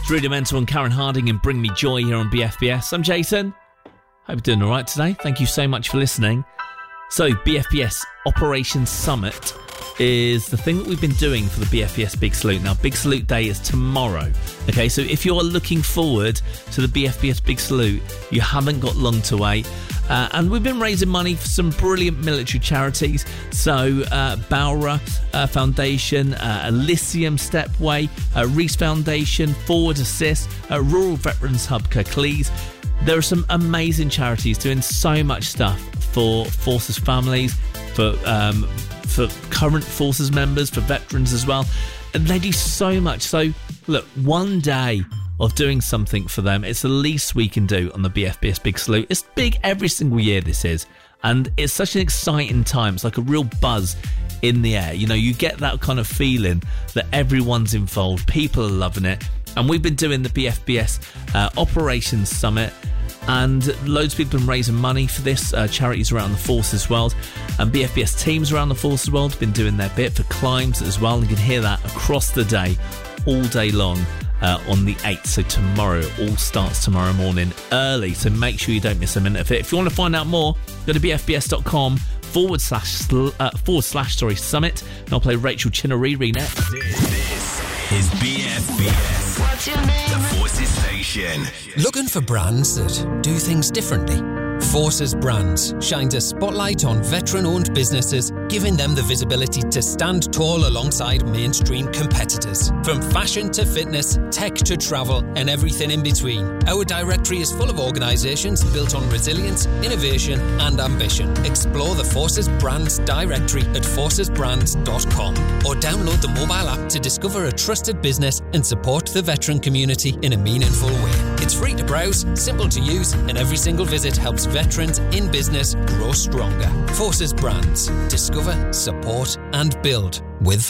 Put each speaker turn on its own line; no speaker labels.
Rudimental and Karen Harding and Bring Me Joy here on BFBS. I'm Jason. Hope you're doing all right today. Thank you so much for listening. So, BFBS Operation Summit is the thing that we've been doing for the BFBS Big Salute. Now, Big Salute Day is tomorrow. Okay, so if you're looking forward to the BFBS Big Salute, you haven't got long to wait. And we've been raising money for some brilliant military charities. So, Bowra Foundation, Elysium Stepway, Reese Foundation, Forward Assist, Rural Veterans Hub Kirklees. There are some amazing charities doing so much stuff for Forces families, for current Forces members, for veterans as well. And they do so much. So, look, one day of doing something for them, it's the least we can do on the BFBS Big Salute. It's big every single year, this is. And it's such an exciting time. It's like a real buzz in the air. You know, you get that kind of feeling that everyone's involved. People are loving it. And we've been doing the BFBS Operations Summit. And loads of people have been raising money for this. Charities around the Forces world. And BFBS teams around the Forces world have been doing their bit for climbs as well. And you can hear that across the day, all day long. On the 8th, so tomorrow. It all starts tomorrow morning early, so make sure you don't miss a minute of it. If you want to find out more, go to bfbs.com/summit, and I'll play Rachel Chinariri next.
This is BFBS.
What's your name?
The Forces Station.
Looking for brands that do things differently? Forces Brands shines a spotlight on veteran-owned businesses, giving them the visibility to stand tall alongside mainstream competitors. From fashion to fitness, tech to travel, and everything in between, our directory is full of organisations built on resilience, innovation and ambition. Explore the Forces Brands directory at forcesbrands.com or download the mobile app to discover a trusted business and support the veteran community in a meaningful way. It's free to browse, simple to use, and every single visit helps veterans in business grow stronger. Forces Brands. Discover, support and build with